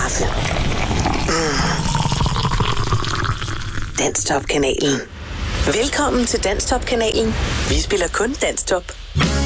kaffe. Danstop-kanalen. Velkommen til Danstop-kanalen. Vi spiller kun Danstop.